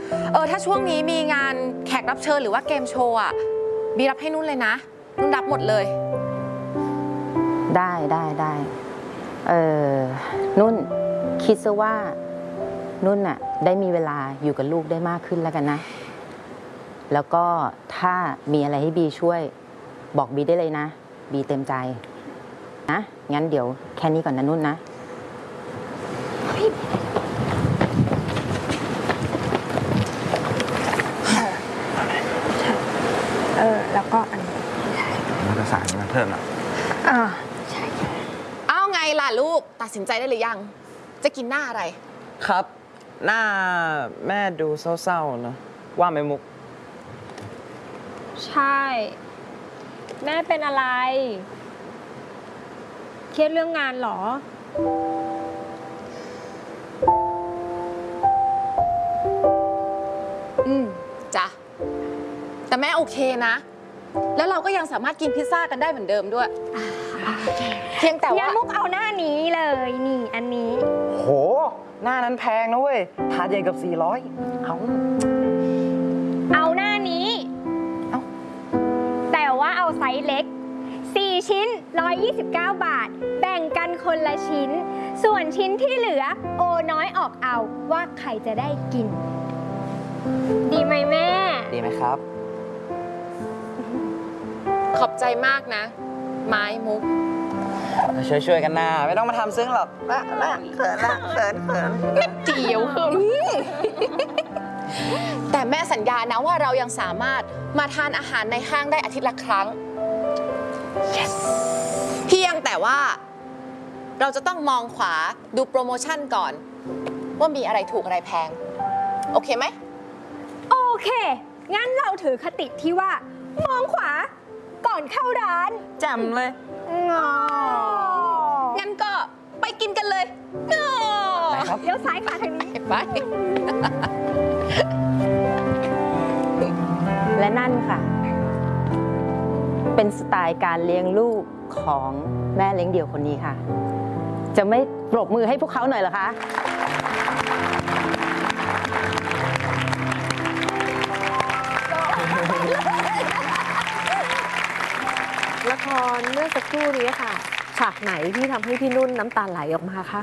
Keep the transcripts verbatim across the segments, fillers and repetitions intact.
เออถ้าช่วงนี้มีงานแขกรับเชิญหรือว่าเกมโชว์อ่ะบีรับให้นุ่นเลยนะนุ่นรับหมดเลยได้ได้ได้เออนุ่นคิดซะว่านุ่นน่ะได้มีเวลาอยู่กับลูกได้มากขึ้นแล้วกันนะแล้วก็ถ้ามีอะไรให้บีช่วยบอกบีได้เลยนะบีเต็มใจนะงั้นเดี๋ยวแค่นี้ก่อนนะนุ่นนะเออแล้วก็อันนี้เอกสารมาเพิ่มอ่ะอ่าใช่เอาไงล่ะลูกตัดสินใจได้หรือยังจะกินหน้าอะไรครับหน้าแม่ดูเศร้าๆนะว่าไหมมุกใช่แม่เป็นอะไรเครียดเรื่องงานเหรออืมจ้ะแต่แม่โอเคนะแล้วเราก็ยังสามารถกินพิซซ่ากันได้เหมือนเดิมด้วยเพียงแต่ว่ามุกเอาหน้านี้เลยนี่อันนี้โหหน้านั้นแพงนะเว้ยถาดใหญ่กับสี่ร้อยเอาเอาหน้านี้เอาแต่ว่าเอาไซส์เล็กสี่ชิ้นหนึ่งร้อยยี่สิบเก้าบาทแบ่งกันคนละชิ้นส่วนชิ้นที่เหลือโอน้อยออกเอาว่าใครจะได้กินดีไหมแม่ดีไหมครับขอบใจมากนะไม้มุกช่วยๆกันนะไม่ต้องมาทำซึ้งหรอกละละเขินละเขินเขินเดียวเขินแต่แม่สัญญานะว่าเรายังสามารถมาทานอาหารในห้างได้อาทิตย์ละครั้ง yes. เพียงแต่ว่าเราจะต้องมองขวาดูโปรโมชั่นก่อนว่ามีอะไรถูกอะไรแพงโอเคไหมโอเคงั้นเราถือคติที่ว่ามองขวาก่อนเข้าร้านแจ่มเลยงั้นก็ไปกินกันเลยเลี้ยวซ้ายขวาทางนี้ไปและนั่นค่ะเป็นสไตล์การเลี้ยงลูกของแม่เลี้ยงเดี่ยวคนนี้ค่ะจะไม่ปรบมือให้พวกเขาหน่อยเหรอคะละครเมื่อสักครู่นี้ค่ะฉากไหนที่ทำให้พี่นุ่นน้ำตาไหลออกมาคะ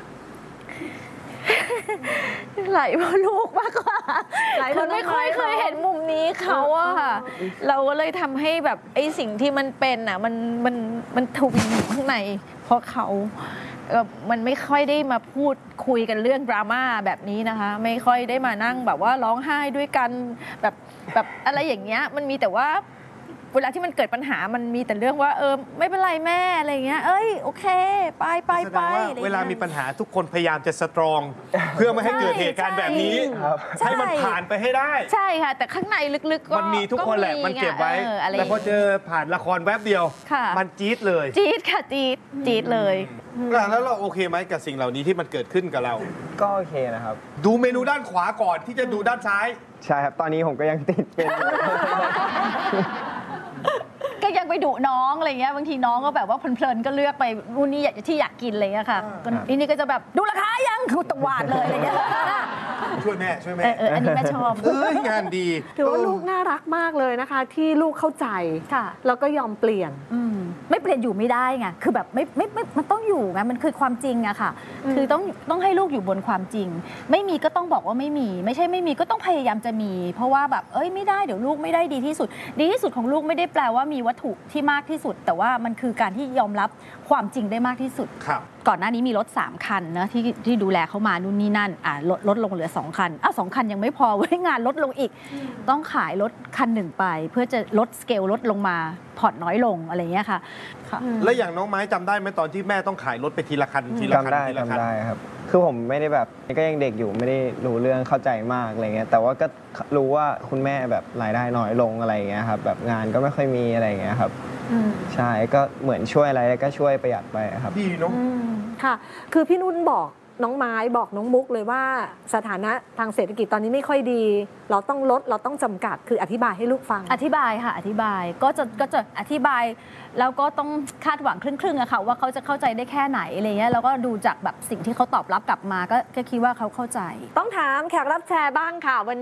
ไหลเพราะลูกมากกว่าคือไม่ค่อยเคยเห็นมุมนี้เขาอะค่ะเราก็เลยทำให้แบบไอ้สิ่งที่มันเป็นอะมันมันมันทวีอยู่ข้างในเพราะเขามันไม่ค่อยได้มาพูดคุยกันเรื่องดราม่าแบบนี้นะคะไม่ค่อยได้มานั่งแบบว่าร้องไห้ด้วยกันแบบแบบอะไรอย่างเงี้ยมันมีแต่ว่าเวลาที่มันเกิดปัญหามันมีแต่เรื่องว่าเออไม่เป็นไรแม่อะไรเงี้ยเอ้ยโอเคไปไปไปเวลามีปัญหาทุกคนพยายามจะสตรองเพื่อไม่ให้เกิดเหตุการณ์แบบนี้ให้มันผ่านไปให้ได้ใช่ค่ะแต่ข้างในลึกๆก็มันมีทุกคนแหละมันเก็บไว้แต่พอเจอผ่านละครแวบเดียวมันจี๊ดเลยจี๊ดค่ะจี๊ดจี๊ดเลยแล้วเราโอเคไหมกับสิ่งเหล่านี้ที่มันเกิดขึ้นกับเราก็โอเคนะครับดูเมนูด้านขวาก่อนที่จะดูด้านซ้ายใช่ครับตอนนี้ผมก็ยังติดเป็นก็ยังไปดุน้องอะไรเงี้ยบางทีน้องก็แบบว่าเพลินๆก็เลือกไปนู่นนี่ที่อยากกินอะไรเงี้ยค่ะอีนี่ก็จะแบบดูราคายังคือตวาดเลยอะไรเงี้ยช่วยแม่ช่วยแม่เอออันนี้แม่ชอบเอ้ยงานดีถือว่าลูกน่ารักมากเลยนะคะที่ลูกเข้าใจค่ะแล้วก็ยอมเปลี่ยนไม่เปลี่ยนอยู่ไม่ได้ไงคือแบบไม่ไม่มันต้องอยู่ไงมันคือความจริงอะค่ะคือต้องต้องให้ลูกอยู่บนความจริงไม่มีก็ต้องบอกว่าไม่มีไม่ใช่ไม่มีก็ต้องพยายามจะมีเพราะว่าแบบเอ้ยไม่ได้เดี๋ยวลูกไม่ได้ดีที่สุดดีที่สุดของลูกไม่ได้แปลว่ามีวัตถุที่มากที่สุดแต่ว่ามันคือการที่ยอมรับความจริงได้มากที่สุดก่อนหน้านี้มีรถสามคันนะที่ที่ดูแลเขามานู่นนี่นั่นอ่าลดลดลงเหลือสองคันอ้าวสองคันยังไม่พอไว้งานลดลงอีกต้องขายรถคันหนึ่งไปเพื่อจะลดสเกลลดลงมาผ่อนน้อยลงอะไรเงี้ยค่ะแล้วอย่างน้องไม้จำได้ไหมตอนที่แม่ต้องขายรถไปทีละคันทีละคันทีละคันได้ครับคือผมไม่ได้แบบก็ยังเด็กอยู่ไม่ได้รู้เรื่องเข้าใจมากอะไรเงี้ยแต่ว่าก็รู้ว่าคุณแม่แบบรายได้น้อยลงอะไรเงี้ยครับแบบงานก็ไม่ค่อยมีอะไรเงี้ยครับใช่ก็เหมือนช่วยอะไรก็ช่วยประหยัดไปครับดีเนาะค่ะคือพี่นุ่นบอกน้องไม้บอกน้องมุกเลยว่าสถานะทางเศรษฐกิจตอนนี้ไม่ค่อยดีเราต้องลดเราต้องจำกัดคืออธิบายให้ลูกฟังอธิบายค่ะอธิบายก็จะก็จะอธิบายแล้วก็ต้องคาดหวังครึ่งๆอะค่ะว่าเขาจะเข้าใจได้แค่ไหนอะไรเงี้ยแล้วก็ดูจากแบบสิ่งที่เขาตอบรับกลับมาก็คิดว่าเขาเข้าใจต้องถามแขกรับแชร์บ้างค่ะวัน